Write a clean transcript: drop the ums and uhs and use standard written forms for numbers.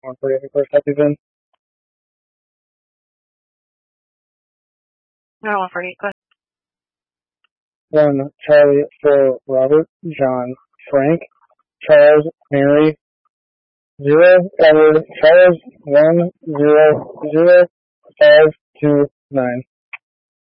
First happy VIN. 148, go ahead. 1 Charlie for Robert, John, Frank, Charles, Mary, 0 Edward, Charles, 1 0 0 5 2 9.